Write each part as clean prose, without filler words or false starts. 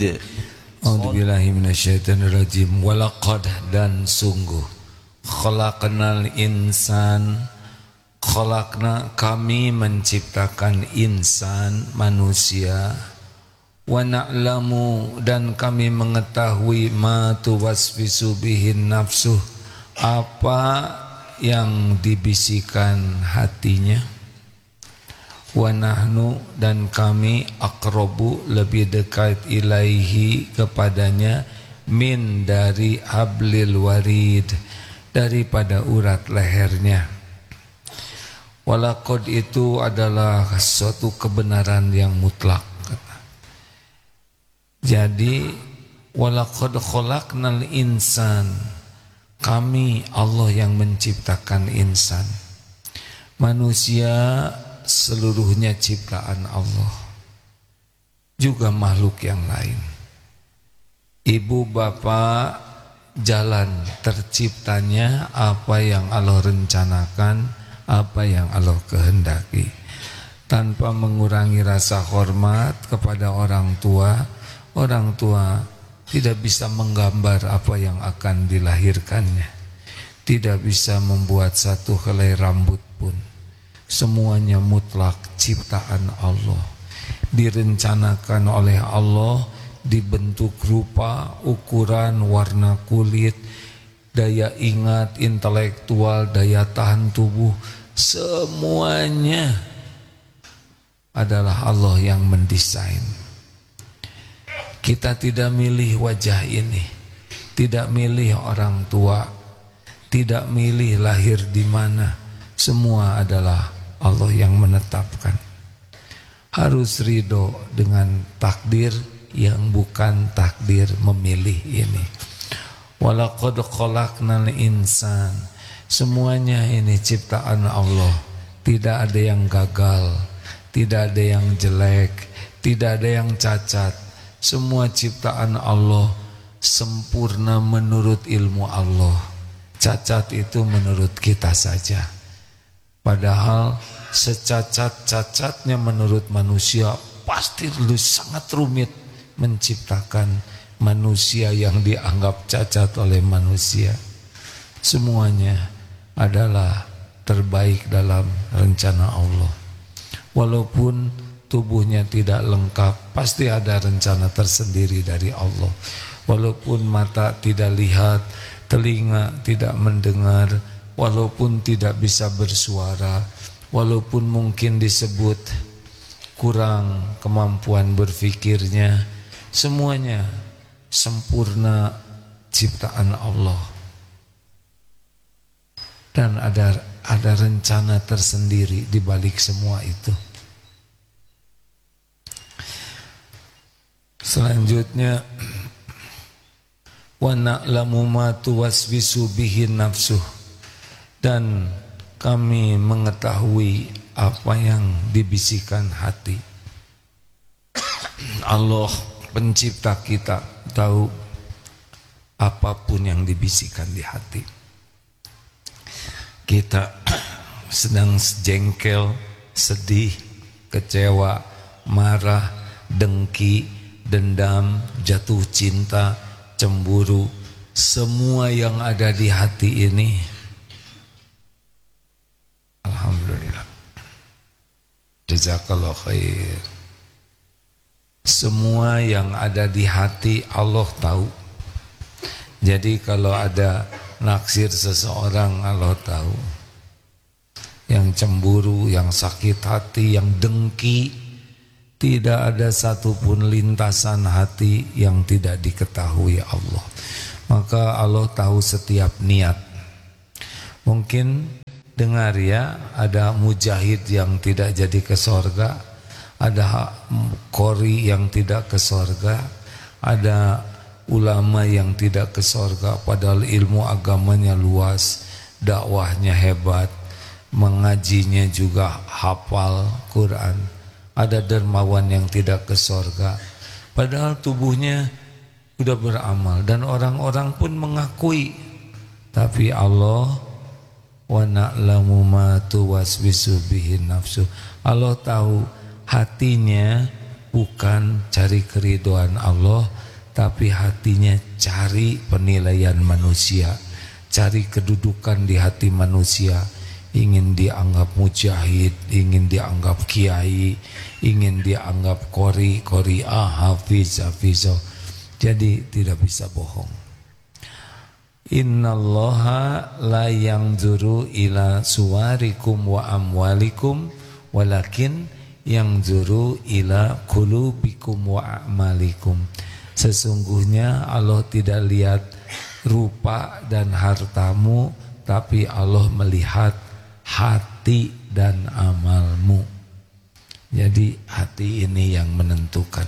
الوريد. A'udzubillahi minasyaitonirrajim. Walaqad dan sungguh khalaqnal insan, khalaqna kami menciptakan insan manusia, wa na'lamu dan kami mengetahui ma tuwaswisu bihin nafsuh, apa yang dibisikkan hatinya. Wa nahnu dan kami aqrabu lebih dekat ilaihi kepadanya min dari hablil warid daripada urat lehernya. Walaqad itu adalah suatu kebenaran yang mutlak. Jadi walaqad khalaqnal insan, kami Allah yang menciptakan insan. Manusia seluruhnya ciptaan Allah, juga makhluk yang lain. Ibu bapak jalan terciptanya apa yang Allah rencanakan, apa yang Allah kehendaki, tanpa mengurangi rasa hormat kepada orang tua. Orang tua tidak bisa menggambar apa yang akan dilahirkannya, tidak bisa membuat satu helai rambut pun. Semuanya mutlak ciptaan Allah, direncanakan oleh Allah, dibentuk rupa, ukuran, warna kulit, daya ingat, intelektual, daya tahan tubuh, semuanya adalah Allah yang mendesain. Kita tidak milih wajah ini, tidak milih orang tua, tidak milih lahir di mana, semua adalah Allah yang menetapkan. Harus ridho dengan takdir yang bukan takdir memilih ini. Walaqad khalaqnal insan, semuanya ini ciptaan Allah. Tidak ada yang gagal, tidak ada yang jelek, tidak ada yang cacat. Semua ciptaan Allah sempurna menurut ilmu Allah. Cacat itu menurut kita saja. Padahal secacat-cacatnya menurut manusia pasti sangat rumit menciptakan manusia yang dianggap cacat oleh manusia. Semuanya adalah terbaik dalam rencana Allah. Walaupun tubuhnya tidak lengkap, pasti ada rencana tersendiri dari Allah. Walaupun mata tidak lihat, telinga tidak mendengar, walaupun tidak bisa bersuara, walaupun mungkin disebut kurang kemampuan berfikirnya, semuanya sempurna ciptaan Allah. Dan ada rencana tersendiri di balik semua itu. Selanjutnya, wa na'lamu ma tuwaswisu bihi nafsuh, dan kami mengetahui apa yang dibisikkan hati. Allah pencipta kita tahu apapun yang dibisikkan di hati. Kita sedang jengkel, sedih, kecewa, marah, dengki, dendam, jatuh cinta, cemburu, semua yang ada di hati ini, alhamdulillah, jazakallah khair. Semua yang ada di hati Allah tahu. Jadi kalau ada naksir seseorang, Allah tahu. Yang cemburu, yang sakit hati, yang dengki, tidak ada satupun lintasan hati yang tidak diketahui Allah. Maka Allah tahu setiap niat. Mungkin dengar ya, ada mujahid yang tidak jadi ke sorga, ada qori yang tidak ke sorga, ada ulama yang tidak ke sorga, padahal ilmu agamanya luas, dakwahnya hebat, mengajinya juga hafal Quran. Ada dermawan yang tidak ke sorga, padahal tubuhnya sudah beramal dan orang-orang pun mengakui. Tapi Allah, wa na'lamu ma tuwaswisu bihi nafsu, Allah tahu hatinya bukan cari keridhaan Allah, tapi hatinya cari penilaian manusia, cari kedudukan di hati manusia, ingin dianggap mujahid, ingin dianggap kiai, ingin dianggap qori, hafiz, hafizah. Jadi tidak bisa bohong. Innallaha la yanzuru ila suwarikum wa amwalikum walakin yanzuru ila qulubikum wa a'malikum. Sesungguhnya Allah tidak lihat rupa dan hartamu, tapi Allah melihat hati dan amalmu. Jadi hati ini yang menentukan.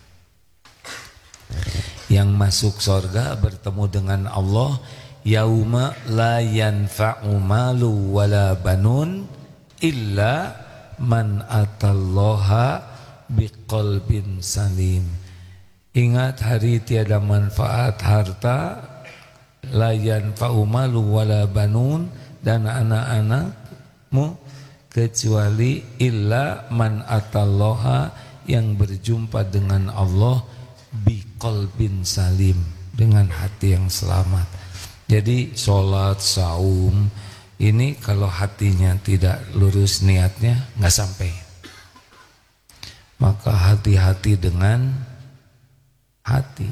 Yang masuk surga bertemu dengan Allah, yauma la yanfa'u malu wala banun illa man atallaha biqalbin salim. Ingat hari tiada manfaat harta, la yanfa'u malu wala banun, dan anak-anakmu, kecuali illa man atallaha, yang berjumpa dengan Allah biqalbin salim, dengan hati yang selamat. Jadi sholat, saum ini kalau hatinya tidak lurus niatnya nggak sampai. Maka hati-hati dengan hati.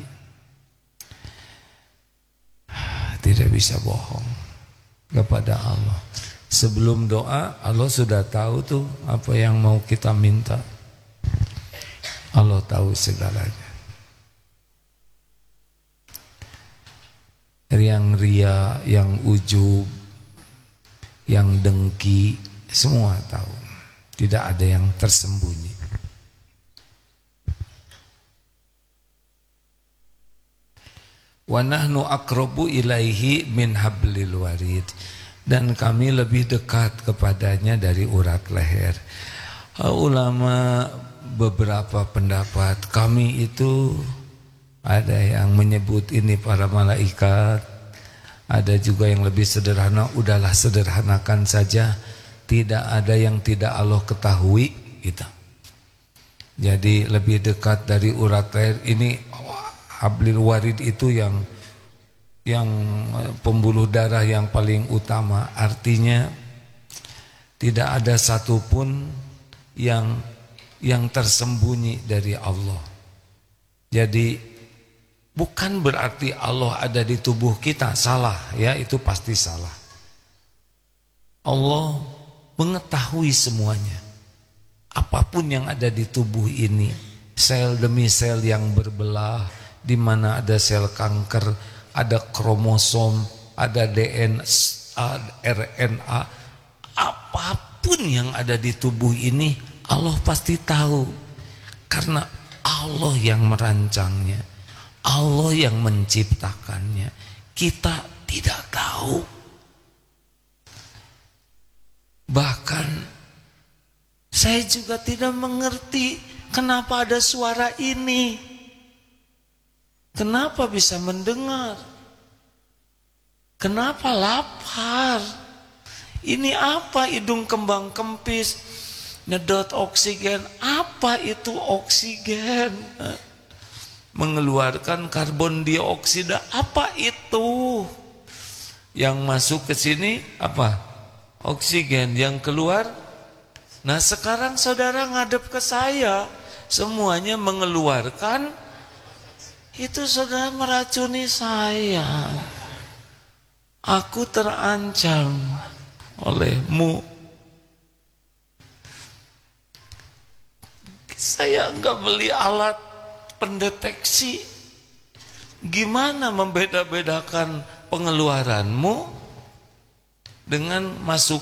Tidak bisa bohong kepada Allah. Sebelum doa Allah sudah tahu tuh apa yang mau kita minta. Allah tahu segalanya. Yang ria, yang ujub, yang dengki, semua tahu. Tidak ada yang tersembunyi. Wa nahnu aqrabu ilaihi min hablil warid, dan kami lebih dekat kepadanya dari urat leher. Ulama beberapa pendapat, kami itu ada yang menyebut ini para malaikat, ada juga yang lebih sederhana, udahlah sederhanakan saja, tidak ada yang tidak Allah ketahui gitu. Jadi lebih dekat dari urat leher ini. Hablil warid itu yang pembuluh darah yang paling utama. Artinya tidak ada satupun yang tersembunyi dari Allah. Jadi bukan berarti Allah ada di tubuh kita, salah ya, itu pasti salah. Allah mengetahui semuanya. Apapun yang ada di tubuh ini, sel demi sel yang berbelah, di mana ada sel kanker, ada kromosom, ada DNA, RNA, apapun yang ada di tubuh ini Allah pasti tahu, karena Allah yang merancangnya, Allah yang menciptakannya. Kita tidak tahu. Bahkan saya juga tidak mengerti kenapa ada suara ini. Kenapa bisa mendengar? Kenapa lapar? Ini apa hidung kembang kempis? Nyedot oksigen. Apa itu oksigen? Mengeluarkan karbon dioksida. Apa itu? Yang masuk ke sini apa? Oksigen. Yang keluar? Nah sekarang saudara ngadep ke saya, semuanya mengeluarkan. Itu saudara meracuni saya. Aku terancam olehmu. Saya enggak beli alat pendeteksi. Gimana membeda-bedakan pengeluaranmu dengan masuk